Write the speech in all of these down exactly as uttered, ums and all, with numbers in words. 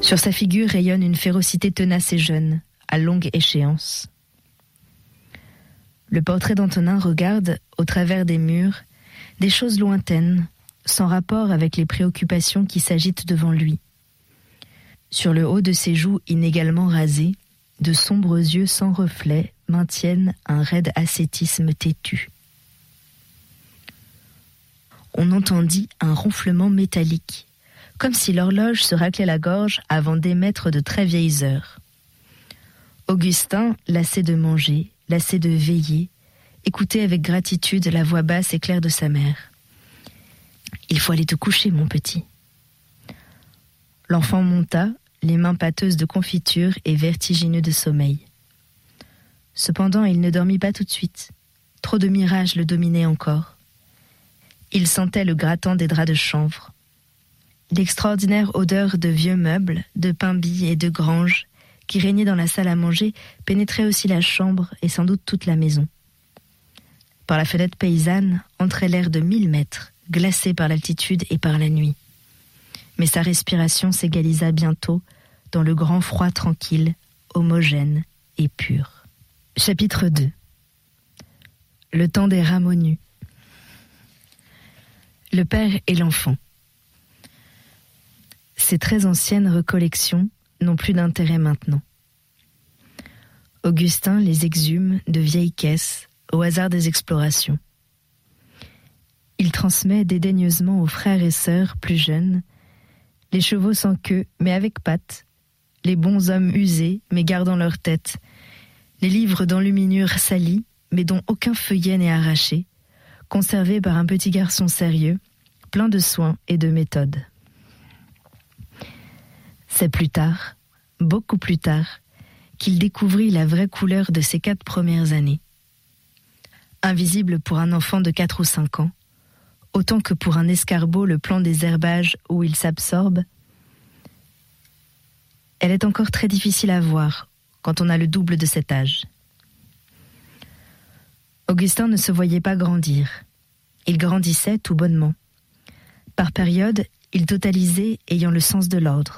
Sur sa figure rayonne une férocité tenace et jeune, à longue échéance. Le portrait d'Antonin regarde, au travers des murs, des choses lointaines, sans rapport avec les préoccupations qui s'agitent devant lui. Sur le haut de ses joues inégalement rasées, de sombres yeux sans reflet maintiennent un raide ascétisme têtu. On entendit un ronflement métallique, comme si l'horloge se raclait la gorge avant d'émettre de très vieilles heures. Augustin, lassé de manger, lassé de veiller, écoutait avec gratitude la voix basse et claire de sa mère. « Il faut aller te coucher, mon petit. » L'enfant monta, les mains pâteuses de confiture et vertigineux de sommeil. Cependant, il ne dormit pas tout de suite. Trop de mirages le dominaient encore. Il sentait le grattant des draps de chanvre. L'extraordinaire odeur de vieux meubles, de pain-bis et de grange qui régnait dans la salle à manger pénétrait aussi la chambre et sans doute toute la maison. Par la fenêtre paysanne entrait l'air de mille mètres, glacé par l'altitude et par la nuit. Mais sa respiration s'égalisa bientôt dans le grand froid tranquille, homogène et pur. Chapitre deux. Le temps des rameaux nus. Le père et l'enfant. Ces très anciennes recollections n'ont plus d'intérêt maintenant. Augustin les exhume de vieilles caisses au hasard des explorations. Il transmet dédaigneusement aux frères et sœurs plus jeunes les chevaux sans queue mais avec pattes, les bons hommes usés mais gardant leur tête, les livres d'enluminure salis mais dont aucun feuillet n'est arraché, conservés par un petit garçon sérieux, plein de soins et de méthode. C'est plus tard, beaucoup plus tard, qu'il découvrit la vraie couleur de ces quatre premières années. Invisible pour un enfant de quatre ou cinq ans, autant que pour un escarbot le plan des herbages où il s'absorbe, elle est encore très difficile à voir quand on a le double de cet âge. Augustin ne se voyait pas grandir. Il grandissait tout bonnement. Par période, il totalisait ayant le sens de l'ordre.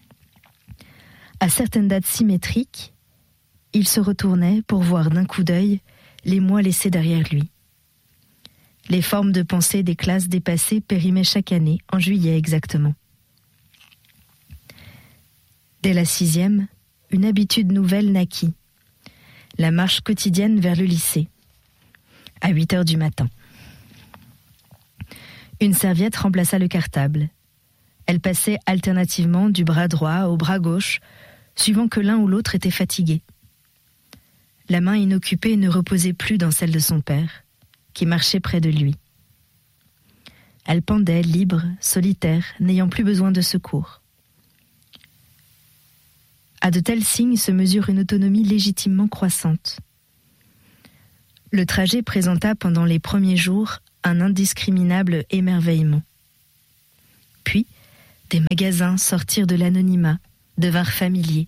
À certaines dates symétriques, il se retournait pour voir d'un coup d'œil les mois laissés derrière lui. Les formes de pensée des classes dépassées périmaient chaque année, en juillet exactement. Dès la sixième, une habitude nouvelle naquit. La marche quotidienne vers le lycée, à huit heures du matin. Une serviette remplaça le cartable. Elle passait alternativement du bras droit au bras gauche, suivant que l'un ou l'autre était fatigué. La main inoccupée ne reposait plus dans celle de son père, qui marchait près de lui. Elle pendait, libre, solitaire, n'ayant plus besoin de secours. À de tels signes se mesure une autonomie légitimement croissante. Le trajet présenta pendant les premiers jours un indiscriminable émerveillement. Puis, des magasins sortirent de l'anonymat, devinrent familiers.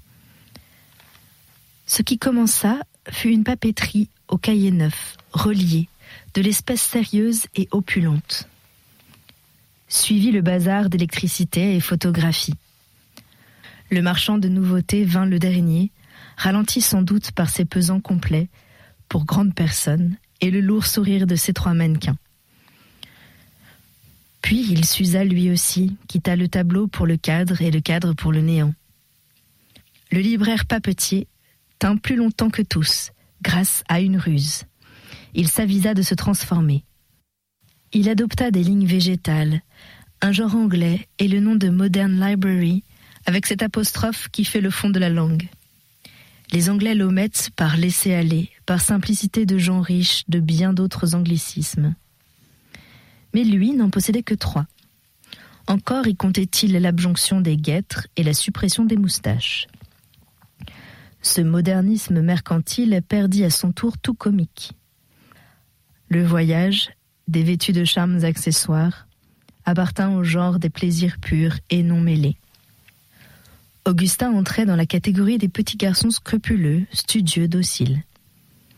Ce qui commença fut une papeterie au cahier neuf, reliée, de l'espèce sérieuse et opulente. Suivit le bazar d'électricité et photographie. Le marchand de nouveautés vint le dernier, ralenti sans doute par ses pesants complets, pour grandes personnes, et le lourd sourire de ses trois mannequins. Puis il s'usa lui aussi, quitta le tableau pour le cadre et le cadre pour le néant. Le libraire papetier tint plus longtemps que tous, grâce à une ruse. Il s'avisa de se transformer. Il adopta des lignes végétales, un genre anglais et le nom de Modern Library, avec cette apostrophe qui fait le fond de la langue. Les Anglais l'omettent par laisser-aller, par simplicité de gens riches, de bien d'autres anglicismes. Mais lui n'en possédait que trois. Encore y comptait-il l'abjonction des guêtres et la suppression des moustaches. Ce modernisme mercantile perdit à son tour tout comique. Le voyage, dévêtu de charmes accessoires, appartint au genre des plaisirs purs et non mêlés. Augustin entrait dans la catégorie des petits garçons scrupuleux, studieux, dociles.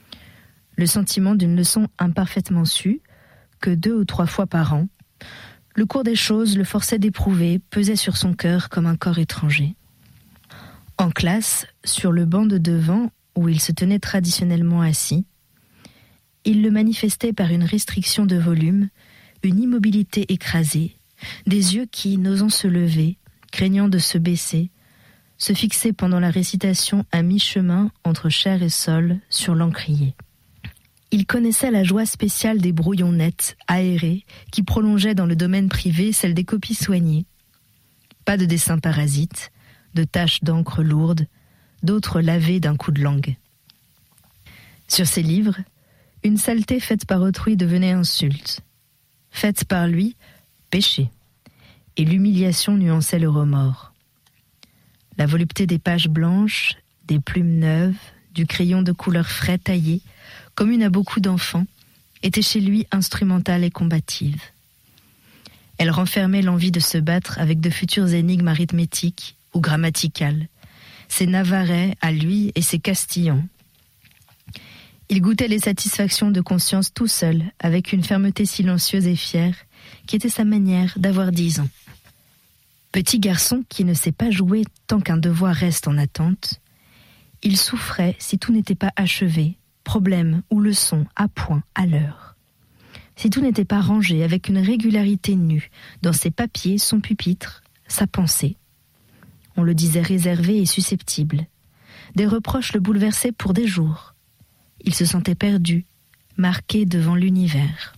Le sentiment d'une leçon imparfaitement sue, que deux ou trois fois par an, Le cours des choses le forçait d'éprouver, pesait sur son cœur comme un corps étranger. En classe, sur le banc de devant, où il se tenait traditionnellement assis, il le manifestait par une restriction de volume, une immobilité écrasée, des yeux qui, n'osant se lever, craignant de se baisser, se fixaient pendant la récitation à mi-chemin entre chair et sol sur l'encrier. Il connaissait la joie spéciale des brouillons nets, aérés, qui prolongeaient dans le domaine privé celle des copies soignées. Pas de dessins parasites, de taches d'encre lourdes, d'autres lavées d'un coup de langue. Sur ses livres, une saleté faite par autrui devenait insulte. Faite par lui, péché. Et l'humiliation nuançait le remords. La volupté des pages blanches, des plumes neuves, du crayon de couleur frais taillé, commune à beaucoup d'enfants, était chez lui instrumentale et combative. Elle renfermait l'envie de se battre avec de futures énigmes arithmétiques ou grammaticales, ses Navarrais à lui et ses Castillans. Il goûtait les satisfactions de conscience tout seul, avec une fermeté silencieuse et fière, qui était sa manière d'avoir dix ans. Petit garçon qui ne sait pas jouer tant qu'un devoir reste en attente, il souffrait si tout n'était pas achevé, problème ou leçon à point, à l'heure. Si tout n'était pas rangé avec une régularité nue dans ses papiers, son pupitre, sa pensée. On le disait réservé et susceptible. Des reproches le bouleversaient pour des jours. Il se sentait perdu, marqué devant l'univers.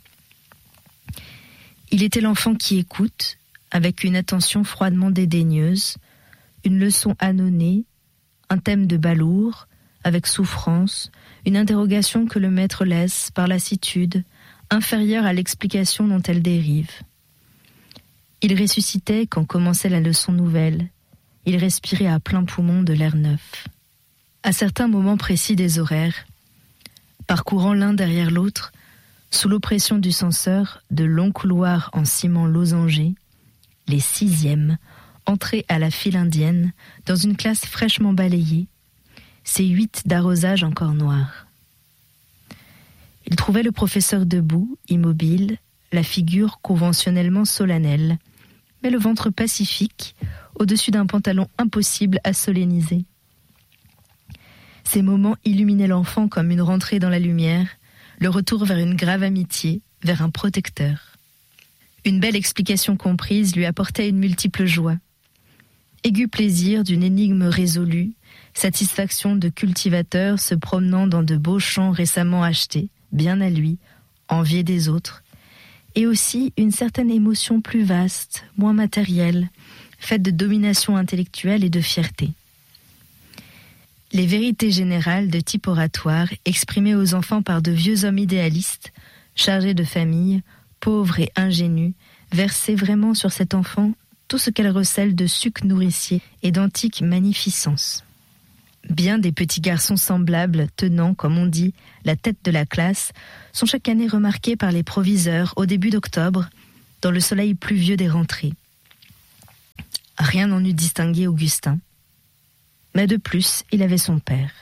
Il était l'enfant qui écoute, avec une attention froidement dédaigneuse, une leçon annonnée, un thème de balourd, avec souffrance, une interrogation que le maître laisse, par lassitude, inférieure à l'explication dont elle dérive. Il ressuscitait quand commençait la leçon nouvelle. Il respirait à plein poumon de l'air neuf. À certains moments précis des horaires, parcourant l'un derrière l'autre, sous l'oppression du censeur, de longs couloirs en ciment losangé, les sixièmes entraient à la file indienne dans une classe fraîchement balayée, ses huit d'arrosage encore noirs. Il trouvait le professeur debout, immobile, la figure conventionnellement solennelle, mais le ventre pacifique, au-dessus d'un pantalon impossible à solenniser. Ces moments illuminaient l'enfant comme une rentrée dans la lumière, le retour vers une grave amitié, vers un protecteur. Une belle explication comprise lui apportait une multiple joie. Aigu plaisir d'une énigme résolue, satisfaction de cultivateur se promenant dans de beaux champs récemment achetés, bien à lui, enviés des autres, et aussi une certaine émotion plus vaste, moins matérielle, faite de domination intellectuelle et de fierté. Les vérités générales de type oratoire, exprimées aux enfants par de vieux hommes idéalistes, chargés de famille, pauvres et ingénus, versaient vraiment sur cet enfant tout ce qu'elle recèle de suc nourricier et d'antique magnificence. Bien des petits garçons semblables, tenant, comme on dit, la tête de la classe, sont chaque année remarqués par les proviseurs au début d'octobre, dans le soleil pluvieux des rentrées. Rien n'en eût distingué Augustin. Mais de plus, il avait son père.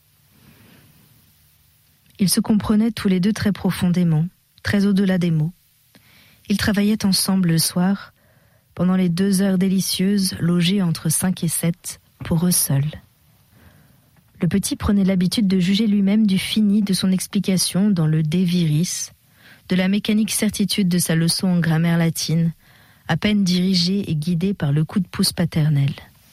Ils se comprenaient tous les deux très profondément, très au-delà des mots. Ils travaillaient ensemble le soir, pendant les deux heures délicieuses, logées entre cinq et sept, pour eux seuls. Le petit prenait l'habitude de juger lui-même du fini de son explication dans le De Viris, de la mécanique certitude de sa leçon en grammaire latine, à peine dirigée et guidée par le coup de pouce paternel.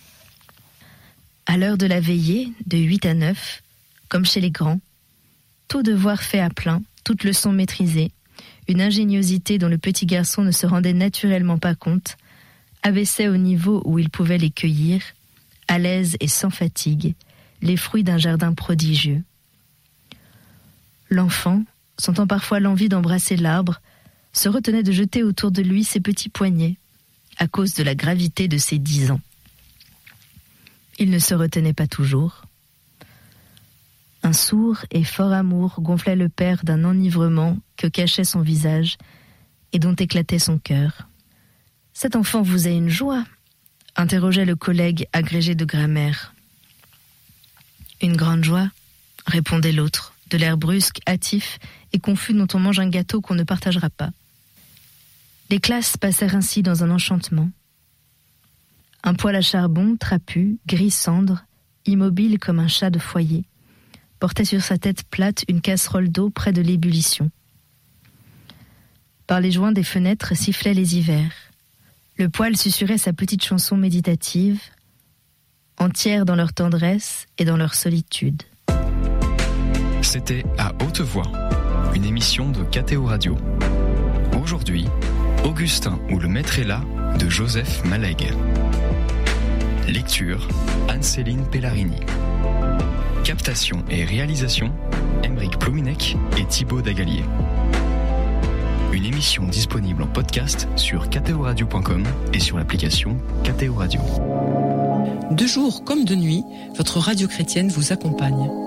À l'heure de la veillée, de huit à neuf, comme chez les grands, tout devoir fait à plein, toute leçon maîtrisée, une ingéniosité dont le petit garçon ne se rendait naturellement pas compte, abaissait au niveau où il pouvait les cueillir, à l'aise et sans fatigue, les fruits d'un jardin prodigieux. L'enfant, sentant parfois l'envie d'embrasser l'arbre, se retenait de jeter autour de lui ses petits poignets, à cause de la gravité de ses dix ans. Il ne se retenait pas toujours. Un sourd et fort amour gonflait le père d'un enivrement que cachait son visage et dont éclatait son cœur. « Cet enfant vous a une joie ?» interrogeait le collègue agrégé de grammaire. « Une grande joie ?» répondait l'autre, de l'air brusque, hâtif et confus dont on mange un gâteau qu'on ne partagera pas. Les classes passèrent ainsi dans un enchantement. Un poêle à charbon, trapu, gris cendre, immobile comme un chat de foyer, portait sur sa tête plate une casserole d'eau près de l'ébullition. Par les joints des fenêtres sifflaient les hivers. Le poêle susurrait sa petite chanson méditative, entière dans leur tendresse et dans leur solitude. C'était À Haute Voix, une émission de K T O Radio. Aujourd'hui, Augustin ou le maître est là de Joseph Malegue. Lecture, Anne-Céline Pellarini. Captation et réalisation, Aymeric Plouminec et Thibaut Dagalier. Une émission disponible en podcast sur k t o radio point com et sur l'application K T O Radio. De jour comme de nuit, votre radio chrétienne vous accompagne.